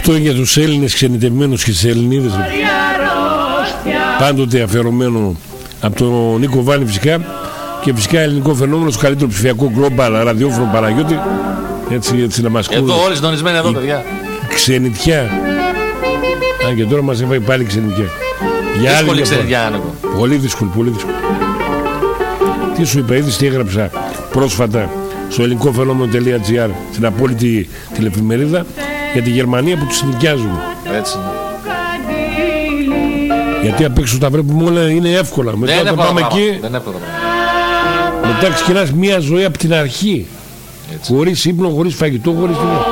Αυτό για τους Έλληνες ξενιτευμένους και τις Ελληνίδες, πάντοτε αφιερωμένο από τον Νίκο Βάνη φυσικά, και φυσικά ελληνικό φαινόμενο στο καλύτερο ψηφιακό global ραδιόφωνο Παναγιώτη. Έτσι να μας ακούνε. Εδώ όλοι συντονισμένοι εδώ, παιδιά. Ξενιτιά. Αν και τώρα μας έφαγε πάλι ξενιτιά. Δύσκολη ξενιτιά, Άννα. Πολύ δύσκολη, πολύ δύσκολη. Τι σου είπα, είδες τι έγραψα πρόσφατα στο ελληνικοφαινόμενο.gr, στην απόλυτη τηλεφημερίδα, για τη Γερμανία που τους νοικιάζουν. Έτσι. Γιατί απ' έξω τα βλέπουμε όλα, είναι εύκολα. Μετά όταν πάμε εκεί, μετά ξεκινάς μια ζωή από την αρχή. Χωρίς ύπνο, χωρίς φαγητό, χωρίς τίποτα.